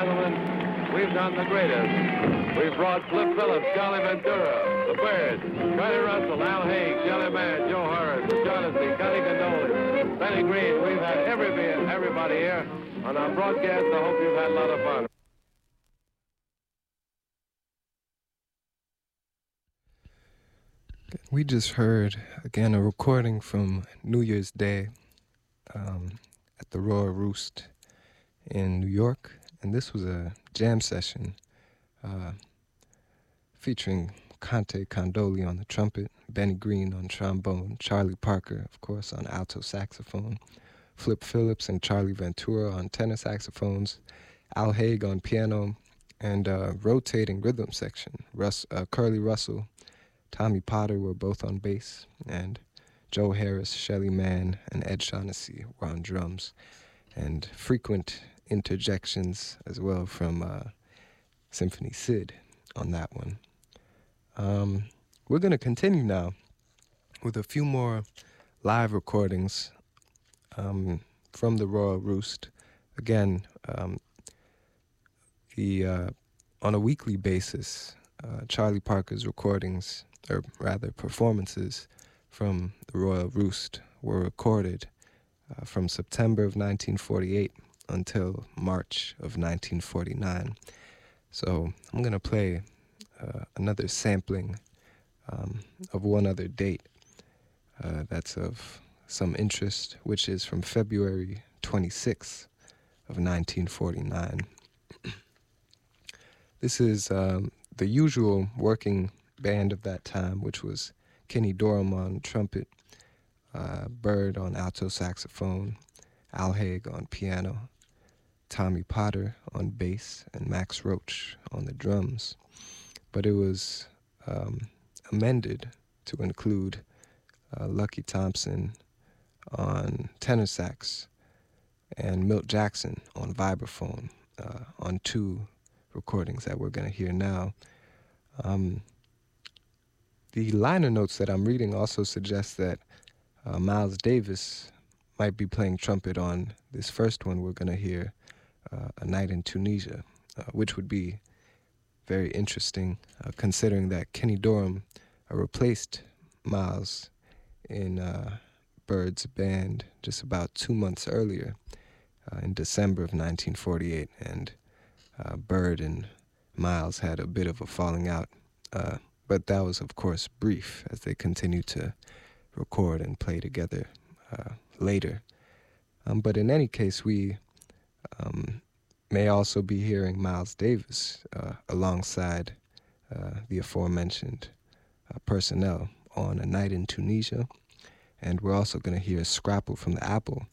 gentlemen, we've done the greatest. We've brought Flip Phillips, Charlie Ventura, The Bird, Charlie Russell, Al Haig, Jelly Man, Joe Horace, O'Shaughnessy, Connie Condoli, Benny Green. We've had everybody here on our broadcast. I hope you've had a lot of fun. We just heard, again, a recording from New Year's Day at the Royal Roost in New York. And this was a jam session featuring Conte Condoli on the trumpet, Benny Green on trombone, Charlie Parker, of course, on alto saxophone, Flip Phillips and Charlie Ventura on tenor saxophones, Al Haig on piano, and rotating rhythm section, Curly Russell, Tommy Potter were both on bass, and Joe Harris, Shelly Manne, and Ed Shaughnessy were on drums, and frequent interjections as well from Symphony Sid on that one. We're going to continue now with a few more live recordings from the Royal Roost. Again, on a weekly basis, Charlie Parker's recordings, or rather performances from the Royal Roost, were recorded from September of 1948 until March of 1949. So I'm going to play another sampling of one other date that's of some interest, which is from February 26th of 1949. This is the usual working band of that time, which was Kenny Dorham on trumpet, Bird on alto saxophone, Al Haig on piano, Tommy Potter on bass, and Max Roach on the drums. But it was amended to include Lucky Thompson on tenor sax and Milt Jackson on vibraphone on two recordings that we're going to hear now. The liner notes that I'm reading also suggest that Miles Davis might be playing trumpet on this first one we're going to hear, A Night in Tunisia, which would be very interesting, considering that Kenny Dorham replaced Miles in Bird's band just about 2 months earlier, in December of 1948, and Bird and Miles had a bit of a falling out, but that was, of course, brief, as they continued to record and play together later. But in any case, we may also be hearing Miles Davis alongside the aforementioned personnel on A Night in Tunisia. And we're also going to hear Scrapple from the Apple